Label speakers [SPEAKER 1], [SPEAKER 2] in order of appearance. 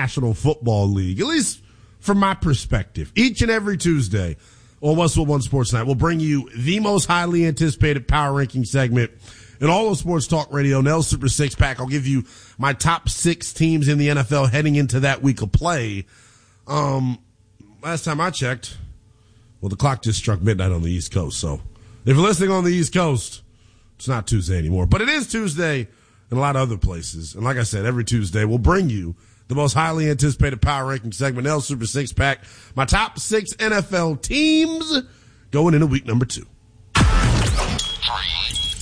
[SPEAKER 1] National Football League, at least from my perspective. Each and every Tuesday on Westwood One Sports Night, we'll bring you the most highly anticipated power ranking segment in all of sports talk radio, Nell's Super Six Pack. I'll give you my top 6 teams in the NFL heading into that week of play. Last time I checked, well, the clock just struck midnight on the East Coast. So if you're listening on the East Coast, it's not Tuesday anymore, but it is Tuesday in a lot of other places. And like I said, every Tuesday we'll bring you the most highly anticipated power ranking segment, Nell's Super Six Pack. My top 6 NFL teams going into week number 2.
[SPEAKER 2] 3,